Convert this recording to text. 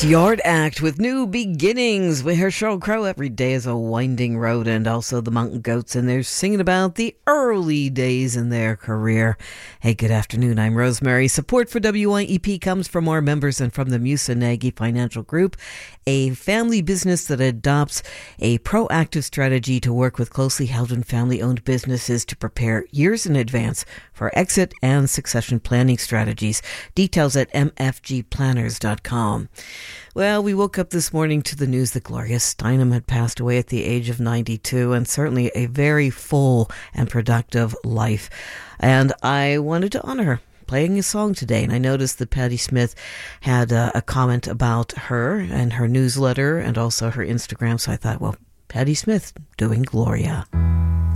Yard Act with New Beginnings. We heard Sheryl Crow, Every Day is a Winding Road, and also the Mountain Goats, and they're singing about the early days in their career. Hey, good afternoon. I'm Rosemary. Support for WYEP comes from our members and from the Musa-Nagy Financial Group, a family business that adopts a proactive strategy to work with closely held and family-owned businesses to prepare years in advance for exit and succession planning strategies. Details at mfgplanners.com. Well, we woke up this morning to the news that Gloria Steinem had passed away at the age of 92, and certainly a very full and productive life. And I wanted to honor her playing a song today, and I noticed that Patti Smith had a comment about her and her newsletter and also her Instagram, so I thought, well, Patti Smith doing Gloria.